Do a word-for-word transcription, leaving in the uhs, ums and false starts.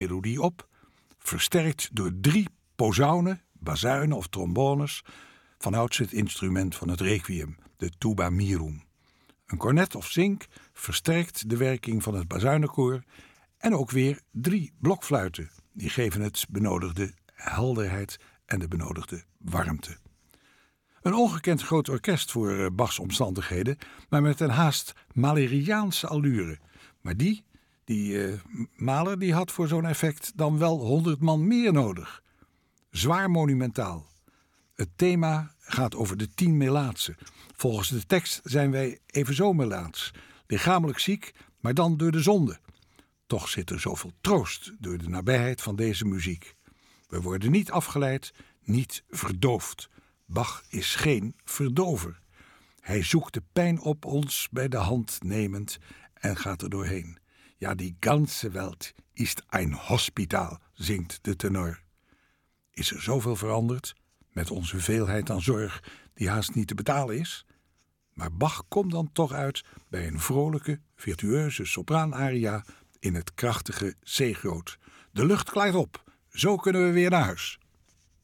melodie op, versterkt door drie posaunen, bazuinen of trombones, vanouds het instrument van het requiem, de tuba mirum. Een cornet of zink versterkt de werking van het bazuinenkoor en ook weer drie blokfluiten. Die geven het benodigde helderheid en de benodigde warmte. Een ongekend groot orkest voor Bachs omstandigheden, maar met een haast Mahleriaanse allure. Maar die, die uh, Mahler, die had voor zo'n effect dan wel honderd man meer nodig. Zwaar monumentaal. Het thema gaat over de tien melaatsen. Volgens de tekst zijn wij evenzo melaats. Lichamelijk ziek, maar dan door de zonde. Toch zit er zoveel troost door de nabijheid van deze muziek. We worden niet afgeleid, niet verdoofd. Bach is geen verdover. Hij zoekt de pijn op ons bij de hand nemend en gaat er doorheen. Ja, die ganze Welt ist ein Hospital, zingt de tenor. Is er zoveel veranderd, met onze veelheid aan zorg die haast niet te betalen is? Maar Bach komt dan toch uit bij een vrolijke, virtueuze sopraanaria in het krachtige C-groot. De lucht klaart op, zo kunnen we weer naar huis.